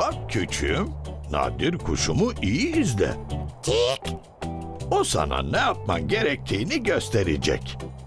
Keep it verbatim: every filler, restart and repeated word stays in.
Bak küçüğüm, nadir kuşumu iyi izle. Tik. O sana ne yapman gerektiğini gösterecek.